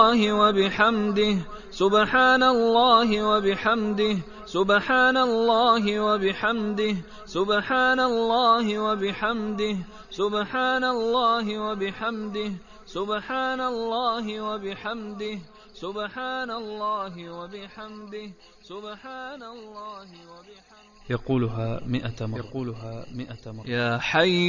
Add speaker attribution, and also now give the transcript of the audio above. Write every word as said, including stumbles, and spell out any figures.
Speaker 1: وبحمده سبحان الله وبحمده سبحان الله وبحمده سبحان الله وبحمده سبحان الله وبحمده سبحان الله وبحمده سبحان الله وبحمده سبحان الله وبحمده.
Speaker 2: يقولها مئة مرة. يقولها مئة مرة.
Speaker 1: يا حي